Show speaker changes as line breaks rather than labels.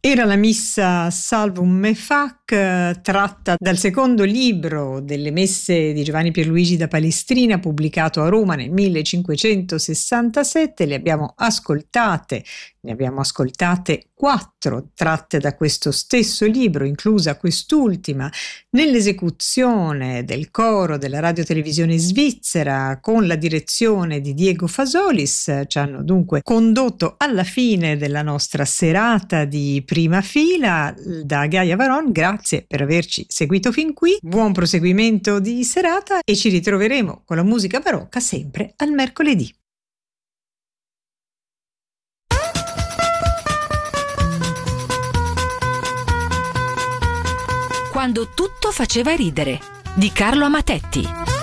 Era la missa Salvum me fac, tratta dal secondo libro delle messe di Giovanni Pierluigi da Palestrina, pubblicato a Roma nel 1567. Ne abbiamo ascoltate 4 tratte da questo stesso libro, inclusa quest'ultima, nell'esecuzione del coro della radiotelevisione svizzera con la direzione di Diego Fasolis. Ci hanno dunque condotto alla fine della nostra serata di prima fila. Da Gaia Varon, grazie per averci seguito fin qui, buon proseguimento di serata e ci ritroveremo con la musica barocca sempre al mercoledì.
Quando tutto faceva ridere, di Carlo Amatetti.